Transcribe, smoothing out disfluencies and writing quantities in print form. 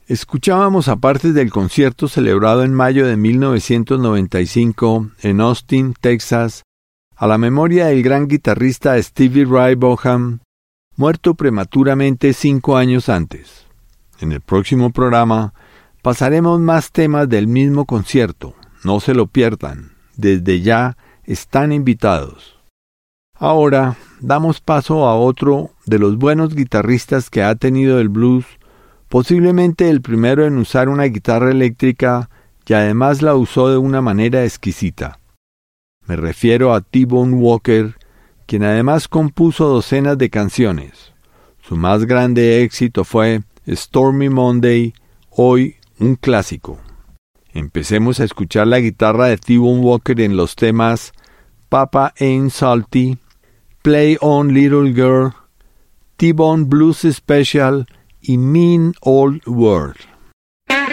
Escuchábamos a partes del concierto celebrado en mayo de 1995 en Austin, Texas, a la memoria del gran guitarrista Stevie Ray Vaughan, muerto prematuramente 5 años antes. En el próximo programa pasaremos más temas del mismo concierto. No se lo pierdan. Desde ya están invitados. Ahora damos paso a otro de los buenos guitarristas que ha tenido el blues, posiblemente el primero en usar una guitarra eléctrica y además la usó de una manera exquisita. Me refiero a T-Bone Walker, quien además compuso docenas de canciones. Su más grande éxito fue Stormy Monday, hoy un clásico. Empecemos a escuchar la guitarra de T-Bone Walker en los temas Papa Ain't Salty, Play On Little Girl, T-Bone Blues Special y Mean Old World.